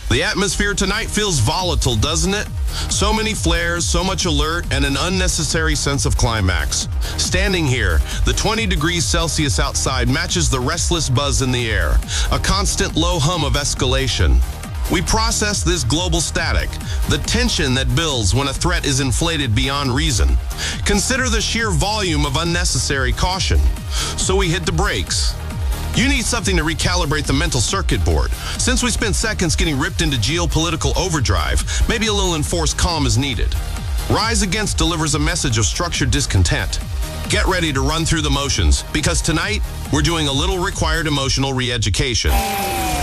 The atmosphere tonight feels volatile, doesn't it? So many flares, so much alert, and an unnecessary sense of climax. Standing here, the 20 degrees Celsius outside matches the restless buzz in the air, a constant low hum of escalation. We process this global static, the tension that builds when a threat is inflated beyond reason. Consider the sheer volume of unnecessary caution. So we hit the brakes. You need something to recalibrate the mental circuit board. Since we spent seconds getting ripped into geopolitical overdrive, maybe a little enforced calm is needed. Rise Against delivers a message of structured discontent. Get ready to run through the motions, because tonight, we're doing a little required emotional re-education.